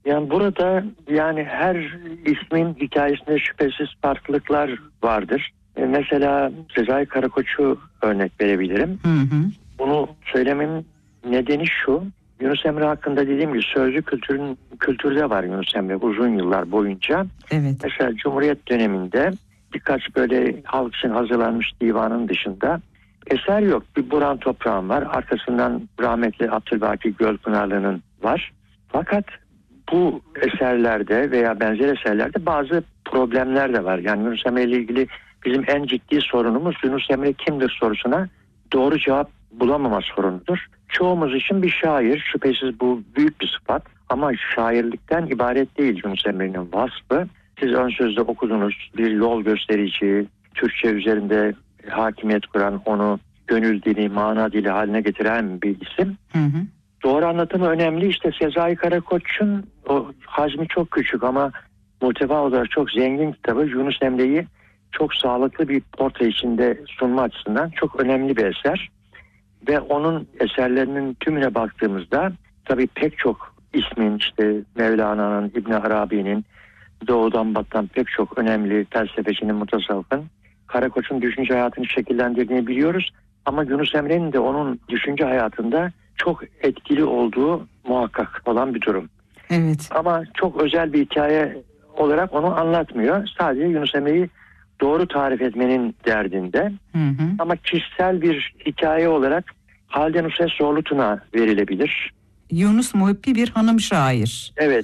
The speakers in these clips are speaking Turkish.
Yani burada her ismin hikayesinde şüphesiz farklılıklar vardır. Mesela Sezai Karakoç'u örnek verebilirim. Hı hı. Bunu söylememin nedeni şu. Yunus Emre hakkında dediğim gibi sözlü kültürde var Yunus Emre uzun yıllar boyunca. Evet. Mesela Cumhuriyet döneminde birkaç böyle halk için hazırlanmış divanın dışında eser yok. Bir Burhan Toprağ'ın var. Arkasından rahmetli Abdülbaki Gölpınarlı'nın var. Fakat bu eserlerde veya benzer eserlerde bazı problemler de var. Yani Yunus Emre ile ilgili bizim en ciddi sorunumuz Yunus Emre kimdir sorusuna doğru cevap bulamama sorunudur. Çoğumuz için bir şair, şüphesiz bu büyük bir sıfat ama şairlikten ibaret değil Yunus Emre'nin vasfı. Siz ön sözde okudunuz, bir yol gösterici, Türkçe üzerinde hakimiyet kuran, onu gönül dili, mana dili haline getiren bir isim. Hı hı. Doğru anlatımı önemli. İşte Sezai Karakoç'un o hacmi çok küçük ama muhteva olarak çok zengin kitabı Yunus Emre'yi çok sağlıklı bir portre içinde sunma açısından çok önemli bir eser. Ve onun eserlerinin tümüne baktığımızda tabii pek çok ismin işte Mevlana'nın, İbn Arabi'nin, doğudan batıdan pek çok önemli felsefecinin, mutasavvıfın Karakoç'un düşünce hayatını şekillendirdiğini biliyoruz. Ama Yunus Emre'nin de onun düşünce hayatında çok etkili olduğu muhakkak olan bir durum. Evet. Ama çok özel bir hikaye olarak onu anlatmıyor. Sadece Yunus Emre'yi doğru tarif etmenin derdinde. Hı hı. Ama kişisel bir hikaye olarak Halide Nusret Zorlutun'a verilebilir. Yunus Muhibbi bir hanım şair. Evet,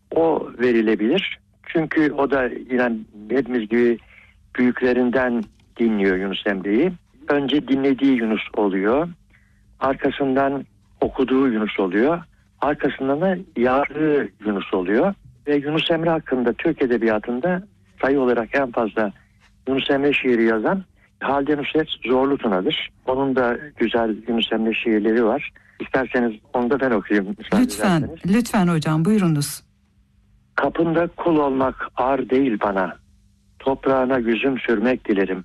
o verilebilir. Çünkü o da yine hepimiz gibi büyüklerinden dinliyor Yunus Emre'yi. Önce dinlediği Yunus oluyor. Arkasından okuduğu Yunus oluyor. Arkasından da yardığı Yunus oluyor. Ve Yunus Emre hakkında Türk Edebiyatı'nda sayı olarak en fazla Yunus Emre şiiri yazan Halide Nusret Zorlutuna'dır. Onun da güzel Yunus Emre şiirleri var. İsterseniz onu da ben okuyayım. Lütfen hocam, buyurunuz. Kapında kul olmak ar değil bana. Toprağına yüzüm sürmek dilerim.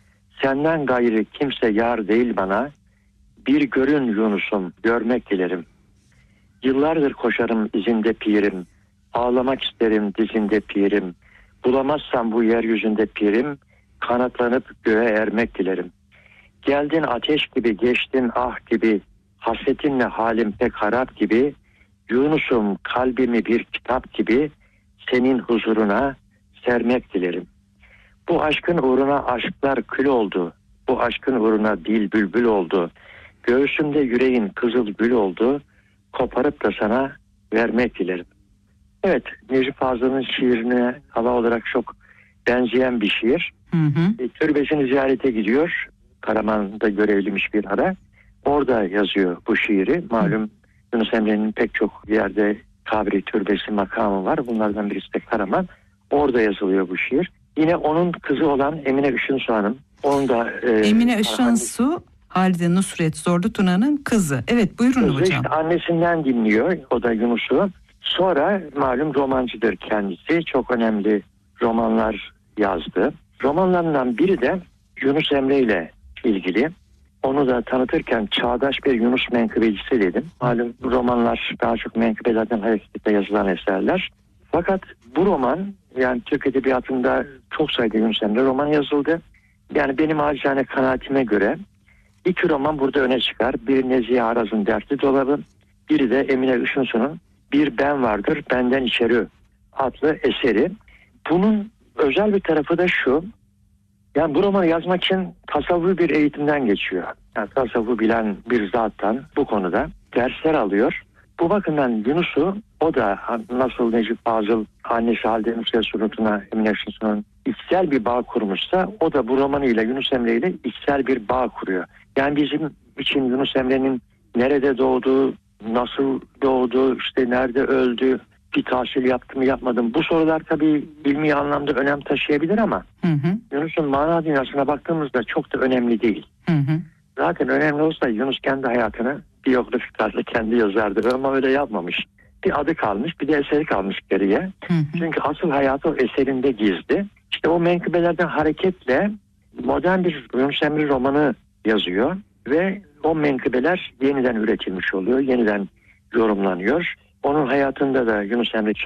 Senden gayrı kimse yar değil bana. Bir görün Yunus'um, görmek dilerim. Yıllardır koşarım izinde pirim. Ağlamak isterim dizinde pirim. Bulamazsam bu yeryüzünde pirim. Kanatlanıp göğe ermek dilerim. Geldin ateş gibi, geçtin ah gibi. Hasretinle halim pek harap gibi. Yunus'um kalbimi bir kitap gibi. Senin huzuruna sermek dilerim. Bu aşkın uğruna aşklar kül oldu. Bu aşkın uğruna dil bülbül oldu. Göğsümde yüreğin kızıl gül oldu. Koparıp da sana vermek dilerim. Evet, Necip Fazıl'ın şiirine hava olarak çok benzeyen bir şiir. Hı hı. Türbesini ziyarete gidiyor. Karaman'da görevliymiş bir ara. Orada yazıyor bu şiiri. Malum Yunus Emre'nin pek çok yerde kabri, türbesi, makamı var. Bunlardan birisi de Karaman. Orada yazılıyor bu şiir. Yine onun kızı olan Emine Işınsu Hanım. Onun da Emine Işınsu, Halide Nusret Zorlutuna'nın kızı. Evet, buyurun kızı hocam. işte annesinden dinliyor. O da Yunus'u. Sonra malum romancıdır kendisi. Çok önemli romanlar yazdı. Romanlarından biri de Yunus Emre ile ilgili. Onu da tanıtırken çağdaş bir Yunus menkıbecisi dedim. Malum romanlar daha çok menkıbelerden hareketle yazılan eserler. Fakat bu roman, yani Türk Edebiyatı'nda çok sayıda Yunus Emre roman yazıldı. Yani benim acizane kanaatime göre iki roman burada öne çıkar. Biri Nezihe Araz'ın Dertli Dolabı, biri de Emine Işınsu'nun Bir Ben Vardır Benden İçeri adlı eseri. Bunun özel bir tarafı da şu. Yani bu romanı yazmak için tasavvufi bir eğitimden geçiyor. Yani tasavvufu bilen bir zattan bu konuda dersler alıyor. Bu bakımdan Yunus'u, o da nasıl Necip Fazıl annesi Halide Nusret Zorlutun'a, Emine Işınsu'nun içsel bir bağ kurmuşsa, o da bu romanıyla Yunus Emre ile içsel bir bağ kuruyor. Yani bizim için Yunus Emre'nin nerede doğduğu, nasıl doğdu, işte nerede öldü, bir tahsil yaptı mı yapmadı mı? Bu sorular tabii ilmi anlamda önem taşıyabilir ama Yunus'un mana dünyasına baktığımızda çok da önemli değil. Hı hı. Zaten önemli olsa Yunus kendi hayatını biyografik tarzda kendi yazardı ama öyle yapmamış. Bir adı kalmış, bir de eseri kalmış geriye. Hı hı. Çünkü asıl hayatı o eserinde gizli. İşte o menkıbelerden hareketle modern bir Yunus Emre romanı yazıyor ve o menkıbeler yeniden üretilmiş oluyor, yeniden yorumlanıyor. Onun hayatında da Yunus Emre